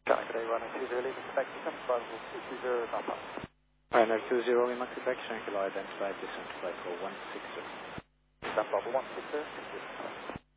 Good day, running 20 Lima Quebec, descent flight 220 Napa. Runner 20 Lima Quebec, Shankill identified descent flight for 160. Descent level 160,